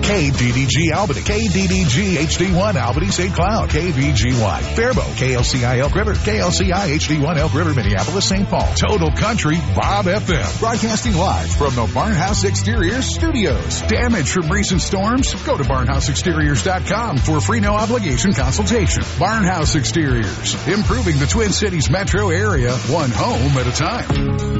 KDDG Albany, KDDG HD1 Albany St. Cloud, KVGY Faribault, KLCI Elk River, KLCI HD1 Elk River Minneapolis St. Paul. Total Country Bob FM. Broadcasting live from the Barnhouse Exteriors studios. Damage from recent storms? Go to barnhouseexteriors.com for a free no obligation consultation. Barnhouse Exteriors, improving the Twin Cities metro area one home at a time.